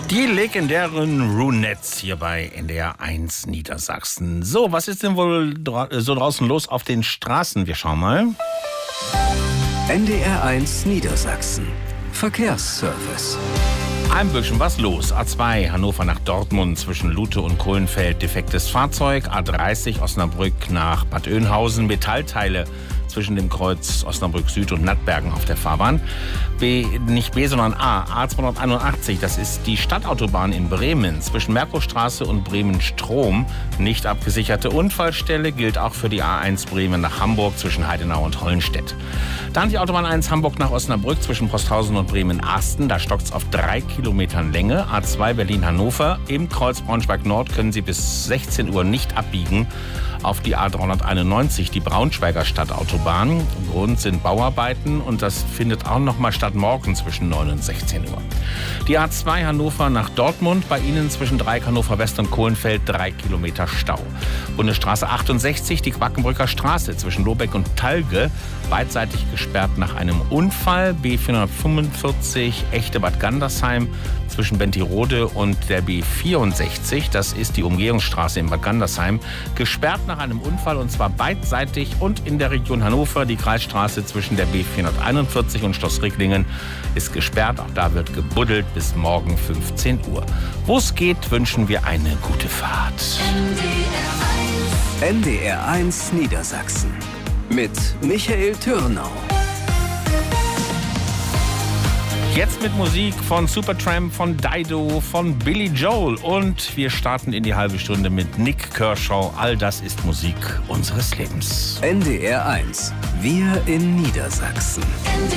Die legendären Runettes hier bei NDR 1 Niedersachsen. So, was ist denn wohl so draußen los auf den Straßen? Wir schauen mal. NDR 1 Niedersachsen. Verkehrsservice. Ein bisschen was los. A2 Hannover nach Dortmund zwischen Lute und Kohlenfeld. Defektes Fahrzeug. A30 Osnabrück nach Bad Oeynhausen. Metallteile zwischen dem Kreuz Osnabrück Süd und Nattbergen auf der Fahrbahn. Nicht B, sondern A. A281, das ist die Stadtautobahn in Bremen. Zwischen Merkurstraße und Bremen-Strom. Nicht abgesicherte Unfallstelle gilt auch für die A1 Bremen nach Hamburg zwischen Heidenau und Hollenstedt. Dann die Autobahn 1 Hamburg nach Osnabrück zwischen Posthausen und Bremen-Asten. Da stockt es auf 3 Kilometern Länge. A2 Berlin-Hannover. Im Kreuz Braunschweig-Nord können Sie bis 16 Uhr nicht abbiegen auf die A391, die Braunschweiger Stadtautobahn. Grund sind Bauarbeiten und das findet auch noch mal statt morgen zwischen 9 und 16 Uhr. Die A2 Hannover nach Dortmund, bei Ihnen zwischen Dreieck Hannover West und Kohlenfeld 3 Kilometer Stau. Bundesstraße 68, die Quackenbrücker Straße zwischen Lobeck und Talge, beidseitig gesperrt nach einem Unfall. B445 Echte Bad Gandersheim zwischen Bentirode und der B64, das ist die Umgehungsstraße in Bad Gandersheim, gesperrt nach einem Unfall und zwar beidseitig und in der Region Hannover. Die Kreisstraße zwischen der B441 und Schloss Ricklingen ist gesperrt. Auch da wird gebuddelt bis morgen 15 Uhr. Wo es geht, wünschen wir eine gute Fahrt. NDR 1 Niedersachsen mit Michael Türnau. Jetzt mit Musik von Supertramp, von Dido, von Billy Joel und wir starten in die halbe Stunde mit Nik Kershaw. All das ist Musik unseres Lebens. NDR 1, wir in Niedersachsen.